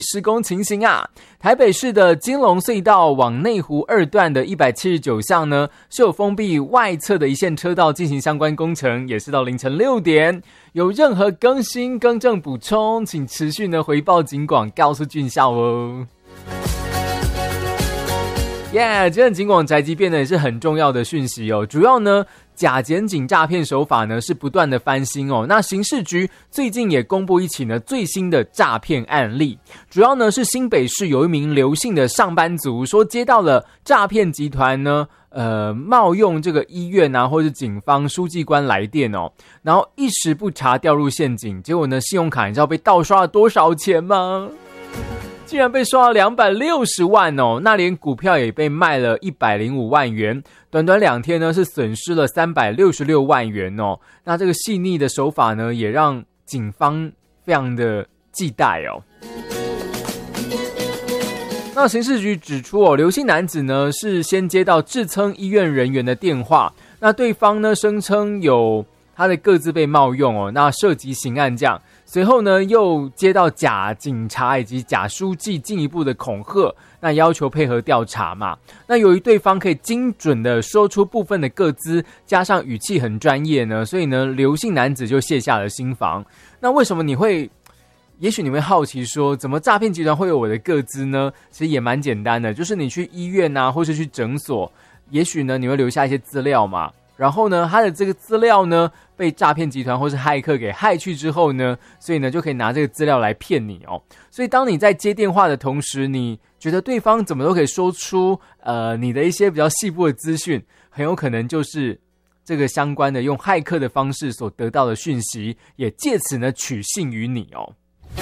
施工情形啊，台北市的金龙隧道往内湖2段的179巷呢，是有封闭外侧的一线车道进行相关工程，也是到凌晨6点。有任何更新、更正、补充，请持续呢回报警广，告诉俊孝哦。今天警广宅急便呢也是很重要的讯息哦，主要呢假检警诈骗手法呢是不断的翻新哦。那刑事局最近也公布一起呢最新的诈骗案例，主要呢是新北市有一名刘姓的上班族说接到了诈骗集团呢冒用这个医院啊或者警方书记官来电哦，然后一时不察掉入陷阱，结果呢信用卡你知道被盗刷了多少钱吗？竟然被刷了260万哦，那连股票也被卖了105万元，短短2天呢是损失了366万元哦。那这个细腻的手法呢，也让警方非常的忌惮哦。那刑事局指出哦，刘姓男子呢是先接到自称医院人员的电话，那对方呢声称有他的个资被冒用哦，那涉及刑案这样。随后呢，又接到假警察以及假书记进一步的恐吓，那要求配合调查嘛。那由于对方可以精准的说出部分的个资，加上语气很专业呢，所以呢，刘姓男子就卸下了心防。那为什么也许你会好奇说，怎么诈骗集团会有我的个资呢？其实也蛮简单的，就是你去医院啊，或是去诊所，也许呢，你会留下一些资料嘛。然后呢，他的这个资料呢被诈骗集团或是骇客给害去之后呢，所以呢就可以拿这个资料来骗你哦。所以当你在接电话的同时，你觉得对方怎么都可以说出你的一些比较细部的资讯，很有可能就是这个相关的用骇客的方式所得到的讯息，也借此呢取信于你哦。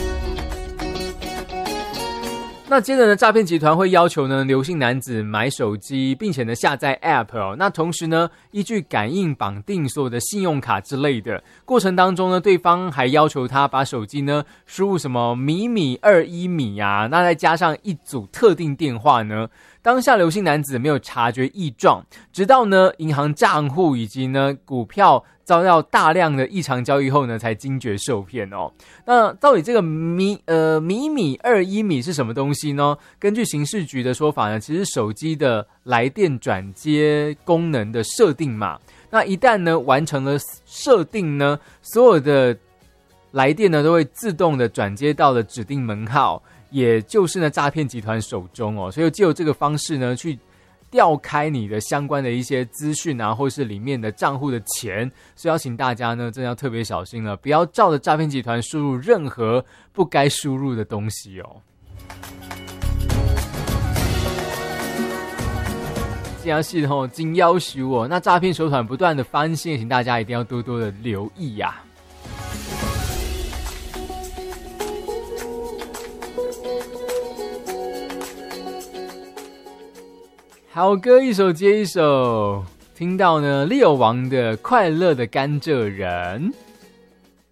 那接着呢，诈骗集团会要求呢刘姓男子买手机，并且呢下载 App 哦。那同时呢，依据感应绑定所有的信用卡之类的过程当中呢，对方还要求他把手机呢输入什么21米啊，那再加上一组特定电话呢。当下刘姓男子没有察觉异状，直到呢银行账户以及呢股票遭到大量的异常交易后呢，才惊觉受骗哦。那到底这个21米是什么东西呢？根据刑事局的说法呢，其实手机的来电转接功能的设定嘛。那一旦呢完成了设定呢，所有的来电呢都会自动的转接到了指定门号，也就是呢诈骗集团手中哦。所以藉由这个方式呢去调开你的相关的一些资讯啊，或是里面的账户的钱，所以要请大家呢真的要特别小心了，不要照着诈骗集团输入任何不该输入的东西哦。这样系统经要求哦，那诈骗手团不断的翻新，请大家一定要多多的留意呀。好歌一首接一首，听到呢Leo王的快乐的甘蔗人。